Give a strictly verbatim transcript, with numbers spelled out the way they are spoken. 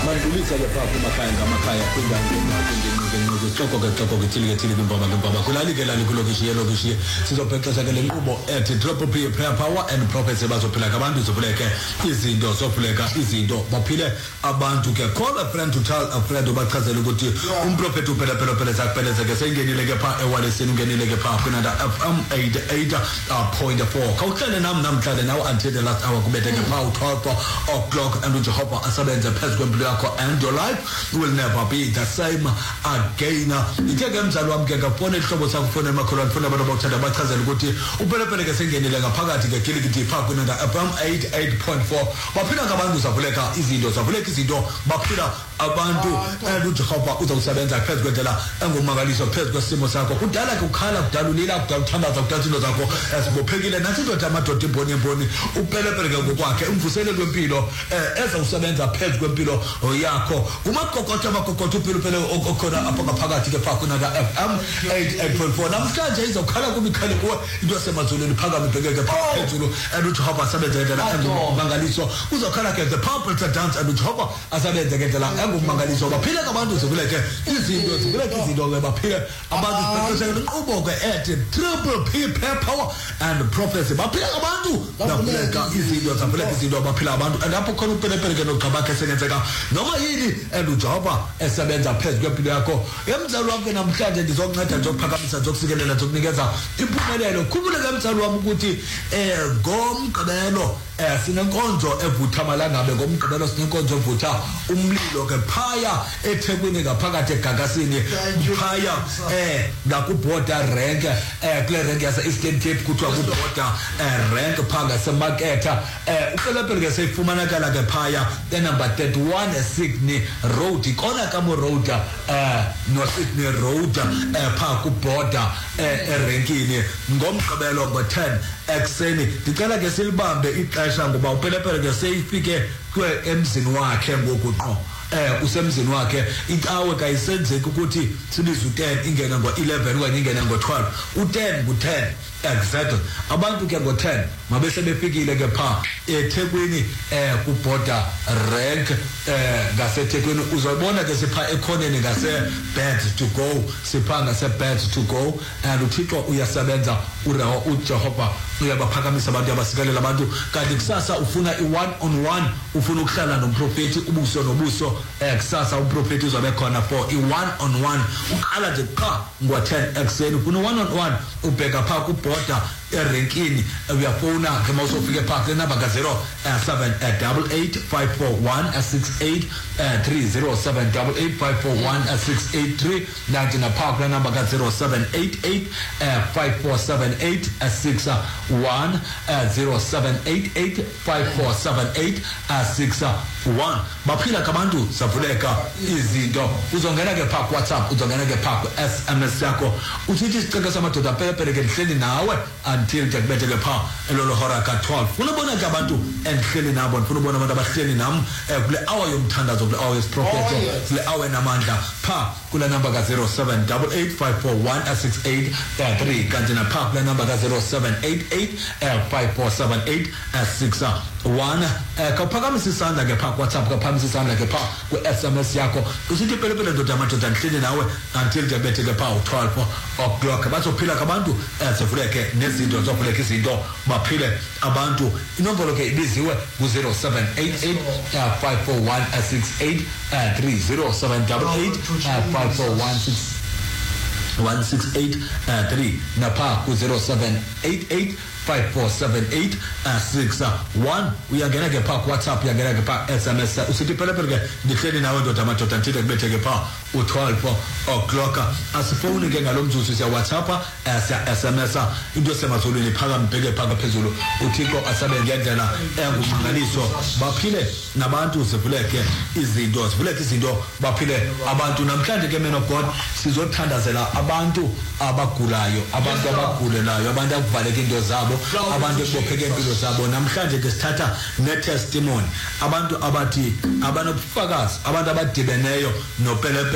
mandulisa ke pha kumakhaya ngamakhaya kwindawo ngexoko ke xoko ke thile ke thile kwimboba kwimboba kulalike lali kulokishi yelokishi sizobhexesha ke le nkqubo ethi Triple P Prayer Power and Prophets bazophila abantu zovuleke izinto zovuleka izinto baphile abantu ke call a friend to tell a friend ubachazela ukuthi umprofeti uphela phela phela zakupheleza ke sengenile ke pha ewalesini ungenile ke pha kunanda F M eighty-eight point four khawuhlale nam namhlanje nawe until the last hour kubethe ke pha twelve o'clock and uJehova asebenze phezu kwempilo yakho and your life will never be the same again. Itheke mzali wami ke ngafona ihlobo sakho fona emakholwane fona abantu abakuthanda bachazela ukuthi upelepele ke sengenile ngaphakathi ke kilikithi pha kunanda F M eighty-eight point four baphila ngabantu zavuleka izinto zavuleka izinto baphila abantu and uJehova uzawusebenza phezu kwendlela engumangaliso phezu kwesimo sakho kudala ke ukhala kudala ulila kudala uthandaza kudala izinto zakho ezibophekile nathi indoda amadoda imboni imboni upelepele ke ngokwakhe umvusele kwempilo ezawusebenza phezu kwempilo yakho umakokotha amakokotha upilo phela okhona apha ngaphakathi ke pha kunanda F M eighty-eight point four namhlanje izokhala kumikhali kuwe into yasemazulwini phakame ibhekeke phezulu and uJehova asebenza ngendlela engumangaliso uzokhala ke the purple to dance and uJehova asebenza ngendlela engumangaliso baphile ngabantu zivuleke izinto zivuleke izinto ke baphile abantu sibhekesela inqubo ke ethi Triple P Prayer Power and Prophets baphile ngabantu zavuleka izinto zavuleka izinto baphila abantu and lapho khona upelepele ke nogqabakhe sengenzeka noma yini and uJehova esebenza phezu kwempilo yakho emzali wami namhlanje ndizokunceda ngizokuphakamisa ngizosikelela ngizokunikeza impumelelo khululeke emzali wami ukuthi eh ngomgqibelo eh sinenkonzo evutha malangabe ngomgqibelo sinenkonzo evutha umlilo ke phaya eThekwini ngaphakathi eGagasini phaya eh ngakuborder rank eh kule rank yase Eastern Cape kuthiwa kuborder eh rank phanga semarketa eh upelepele ke seyifumanakala ke phaya the number thirty-one Sydney Road ikona kamo road eh no Sydney Road eh pha kuborder eh erenkini ngomgqibelo ngo ten ekseni ndicela ke silibambe ixesha ngoba upelepele ke seyifike kwe emzini wakhe ngokuqo eh usemzini wakhe incawe kayisenzeki ukuthi sibize u ten ingena ngo eleven okanye ingena ngo twelve u ten ku ten exactly abantu ke ngo ten mabe sebefikile ke pha eThekwini eh ku border rank eh ngaseThekwini uzobona ke sipha ekhoneni ngase bed to go sipha ngase bed to go and uThixo uyasebenza urawo uJehova uyabaphakamisa abantu abasikelela abantu kanti kusasa ufuna i one on one ufuna ukuhlala nomprofeti ubuso nobuso eh kusasa umprofeti uzobe khona for i one on one uqala nje qha ngo ten ekseni ufuna one on one ubheka pha ku border erenkini uyafona ke mawusofike pha ke number ka zero seven eight eight five four one six eight three zero seven eight eight five four one six eight three nathi na pha ke number ka zero seven eight eight five four seven eight six one zero seven eight eight five four seven eight six one baphila kabantu savuleka izinto uzongena ke pha WhatsApp uzongena ke pha S M S yakho usithi siceke samadoda pelepele ke ndihleli nawe until kubethe ke pha elolo hora ka twelve funa bona ke abantu endihleli nabo funa bona abantu abahleli nam kule hour yomthandazo kule hour yesprofeto kule hour namandla pha kule number ka zero seven eight eight five four one six eight three kanti na pha kule number ka zero seven eight eight five four seven eight six one kaphakamisa isandla ke pha WhatsApp kaphakamisa isandla ke pha ku S M S yakho usithi pelepele ndoda amadoda ndihleli nawe until kubethe ke pha twelve o'clock bazophila kabantu ezivuleke nezinto zovuleka izinto baphile abantu inombolo ke ibiziwe ku zero seven eight eight five four one six eight three zero seven eight eight five four one six one six eight three napa ku zero seven eight eight five four seven eight six one uyangena ke pha WhatsApp uyangena ke pha S M S usithi pelepele ke ndihleli nawe ndoda amadoda ntithe kubethe ke pha u twelve o'clock asifoni ke ngalomzuzu siya WhatsApp siya S M S into semazulwini phaka mbheke phaka phezulu uThixo asabe ngendlela engumangaliso baphile nabantu zivuleke izinto zivuleke izinto baphile abantu namhlanje ke men of God sizothandazela abantu abagulayo abantu abagulelayo abantu akuvaleke into zabo abantu ebopheke impilo zabo namhlanje ke sithatha ne testimony abantu abathi abanobufakazi abantu abadibeneyo nopelepele